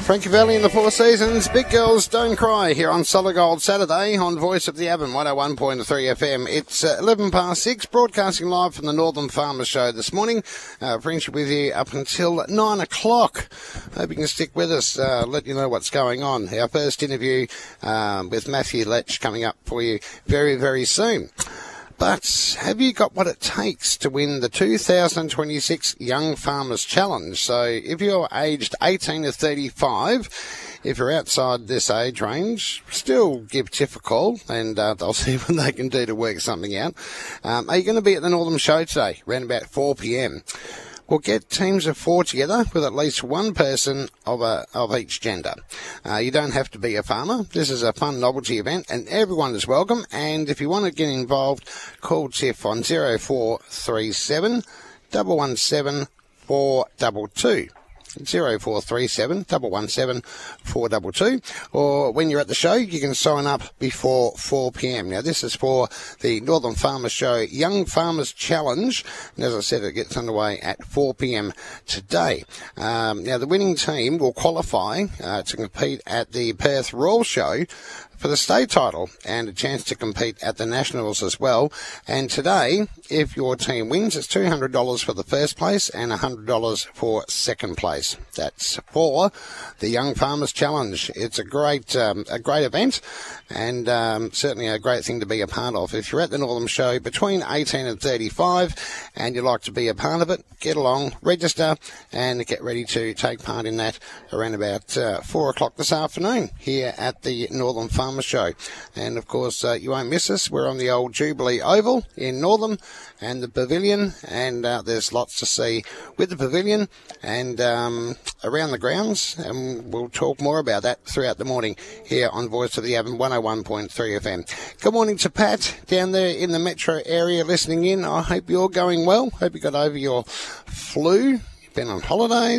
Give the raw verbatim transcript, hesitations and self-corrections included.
Frankie Valli in the Four Seasons. Big Girls Don't Cry here on Solid Gold Saturday on Voice of the Avon one oh one point three F M. It's uh, eleven past six, broadcasting live from the Northern Farmers Show this morning. Uh, Frenchie with you up until nine o'clock. Hope you can stick with us, uh, let you know what's going on. Our first interview um, with Matthew Letch coming up for you very, very soon. But have you got what it takes to win the two thousand twenty-six Young Farmers Challenge? So if you're aged eighteen to thirty-five, if you're outside this age range, still give Tiff a call and uh, they'll see what they can do to work something out. Um, are you going to be at the Northern Show today, around about four p.m? We'll get teams of four together with at least one person of a, of each gender. Uh, you don't have to be a farmer. This is a fun novelty event and everyone is welcome. And if you want to get involved, call Tiff on zero four three seven, one one seven, four two two. zero four three seven, one one seven, four two two, or when you're at the show you can sign up before four p.m. Now this is for the Northern Farmers Show Young Farmers Challenge, and as I said it gets underway at four p.m. today. Um, now the winning team will qualify uh, to compete at the Perth Royal Show for the state title and a chance to compete at the Nationals as well. And today, if your team wins, it's two hundred dollars for the first place and one hundred dollars for second place. That's for the Young Farmers Challenge. It's a great um, a great event and um, certainly a great thing to be a part of. If you're at the Northern Show between eighteen and thirty-five and you'd like to be a part of it, get along, register and get ready to take part in that around about uh, four o'clock this afternoon here at the Northern Farmers Show. And of course uh, you won't miss us. We're on the old Jubilee Oval in Northern and the Pavilion, and uh, there's lots to see with the Pavilion and um, around the grounds, and we'll talk more about that throughout the morning here on Voice of the Avon one oh one point three F M. Good morning to Pat down there in the metro area listening in. I hope you're going well. Hope you got over your flu. You've been on holidays.